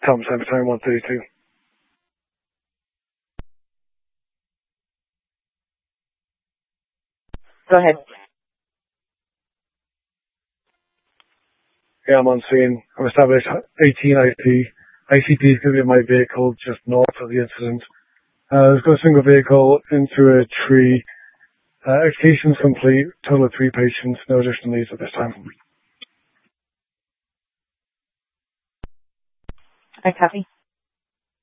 Tom Battalion 132. Go ahead. Yeah, I'm on scene. I've established 18 IP. ICP is going to be my vehicle just north of the incident. There's got a single vehicle into a tree. Execution's complete. Total of 3 patients. No additional needs at this time. I copy.